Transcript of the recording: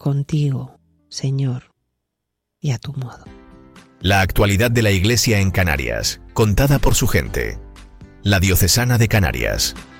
contigo, Señor, y a tu modo. La actualidad de la Iglesia en Canarias, contada por su gente. La Diocesana de Canarias.